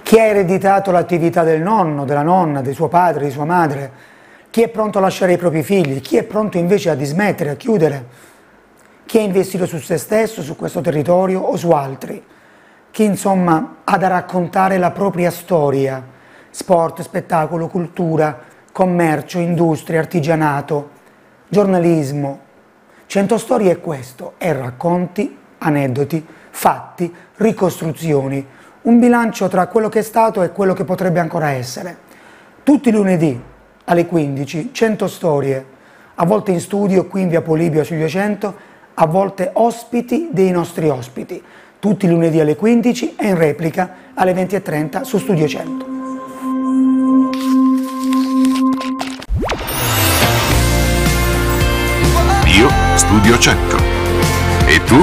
Chi ha ereditato l'attività del nonno, della nonna, di suo padre, di sua madre, chi è pronto a lasciare i propri figli, chi è pronto invece a dismettere, a chiudere, chi ha investito su se stesso, su questo territorio o su altri, chi insomma ha da raccontare la propria storia, sport, spettacolo, cultura, commercio, industria, artigianato, giornalismo. 100 storie è questo, è racconti, aneddoti, fatti, ricostruzioni, un bilancio tra quello che è stato e quello che potrebbe ancora essere. Tutti i lunedì alle 15, 100 storie, a volte in studio qui in via Polibio sugli 200, a volte ospiti dei nostri ospiti, tutti i lunedì alle 15 e in replica alle 20:30 su Studio 100. Io Studio 100. E tu?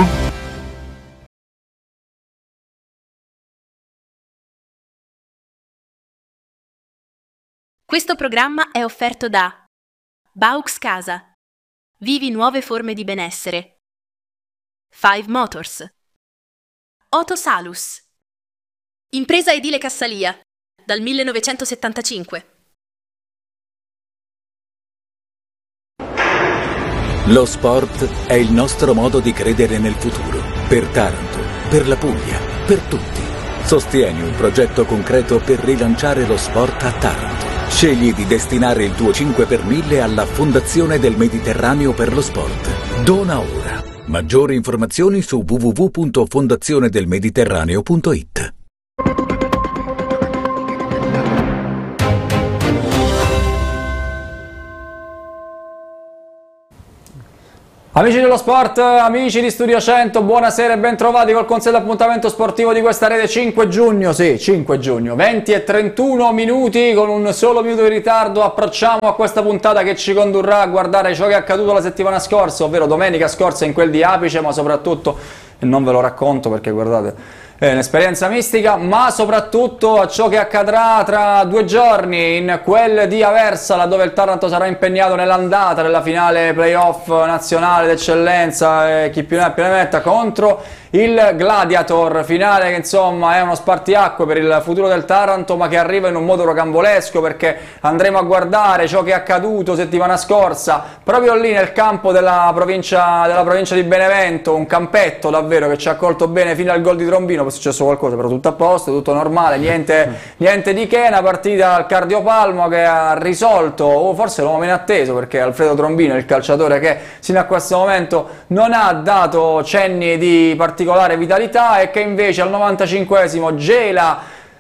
Questo programma è offerto da Baux Casa. Vivi nuove forme di benessere. Five Motors. Otosalus. Impresa edile Cassalia. Dal 1975. Lo sport è il nostro modo di credere nel futuro. Per Taranto, per la Puglia, per tutti. Sostieni un progetto concreto per rilanciare lo sport a Taranto. Scegli di destinare il tuo 5 per 1000 alla Fondazione del Mediterraneo per lo Sport. Dona ora. Maggiori informazioni su www.fondazionedelmediterraneo.it. Amici dello sport, amici di Studio 100, buonasera e bentrovati col consueto appuntamento sportivo di questa rete 5 giugno, sì, 5 giugno, 20:31 minuti, con un solo minuto di ritardo approcciamo a questa puntata che ci condurrà a guardare ciò che è accaduto la settimana scorsa, ovvero domenica scorsa in quel di Apice, ma soprattutto, e non ve lo racconto perché guardate, è un'esperienza mistica, ma soprattutto a ciò che accadrà tra 2 giorni in quel di Aversa, laddove il Taranto sarà impegnato nell'andata della finale playoff nazionale d'eccellenza, chi più ne ha più ne metta, contro il Gladiator, finale che insomma è uno spartiacque per il futuro del Taranto, ma che arriva in un modo rocambolesco, perché andremo a guardare ciò che è accaduto settimana scorsa proprio lì nel campo della provincia di Benevento, un campetto davvero che ci ha accolto bene fino al gol di Trombino. Poi è successo qualcosa, però tutto a posto, tutto normale, niente di che, una partita al cardiopalmo che ha risolto, o forse l'uomo inatteso, perché Alfredo Trombino è il calciatore che sino a questo momento non ha dato cenni di particolare vitalità e che invece al 95esimo gela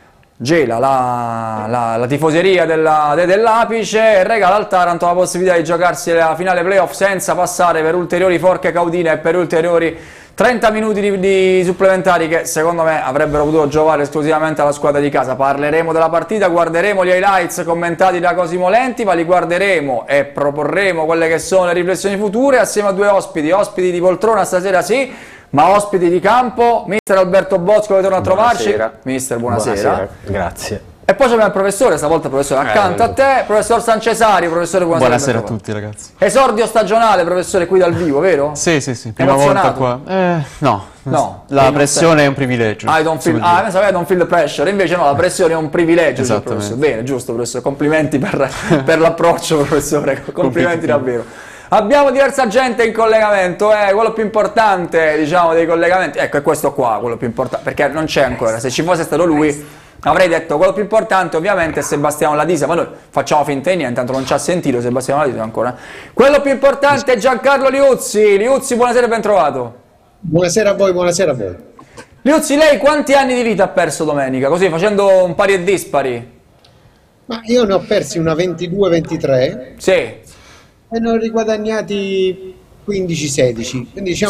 la tifoseria dell'Apice e regala al Taranto la possibilità di giocarsi la finale playoff senza passare per ulteriori forche caudine e per ulteriori 30 minuti di supplementari che secondo me avrebbero potuto giovare esclusivamente alla squadra di casa. Parleremo della partita, guarderemo gli highlights commentati da Cosimo Lenti, ma li guarderemo e proporremo quelle che sono le riflessioni future assieme a due ospiti di poltrona stasera sì, ma ospiti di campo, mister Alberto Bosco che torna a trovarci. Buonasera. Mister, buonasera. Grazie. E poi abbiamo il professore, stavolta il professore accanto a te, professor San Cesari, professore buonasera. Buonasera a tutti ragazzi. Esordio stagionale, professore, qui dal vivo, vero? Sì, prima volta qua. No, la pressione è un privilegio. Don't feel the pressure, invece no, la pressione è un privilegio. Professore. Bene, giusto professore, complimenti per l'approccio professore, complimenti davvero. Abbiamo diversa gente in collegamento, quello più importante diciamo dei collegamenti, ecco è questo qua, quello più importante, perché non c'è ancora, se ci fosse stato lui avrei detto quello più importante ovviamente è Sebastiano Ladisa, ma noi facciamo finta di niente, tanto non ci ha sentito Sebastiano Ladisa ancora. Quello più importante è Giancarlo Liuzzi. Liuzzi, buonasera e ben trovato. Buonasera a voi, buonasera a voi. Liuzzi, lei quanti anni di vita ha perso domenica, così facendo un pari e dispari? Ma io ne ho persi una 22-23. Sì. E ne ho riguadagnati 15-16, quindi diciamo